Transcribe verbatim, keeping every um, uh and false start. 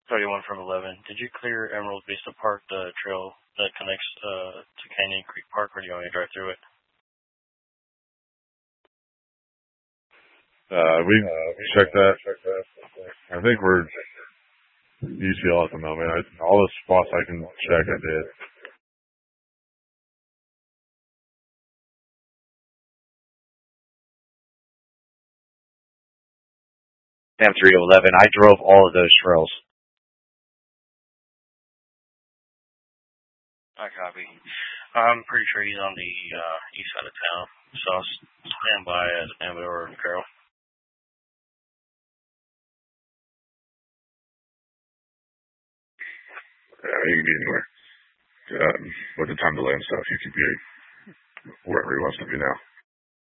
thirty-one from eleven. Did you clear Emerald Vista Park, the trail that connects uh, to Canyon Creek Park, or do you want me to drive through it? Uh, we uh, checked that. I think we're U C L at the moment. I, all the spots I can check, I did. M three eleven. I drove all of those trails. I copy. I'm pretty sure he's on the uh, east side of town, so I'll stand by as Amber or Carol. Yeah, he can be anywhere. Um, with the time delay and stuff, he could be wherever he wants to be now.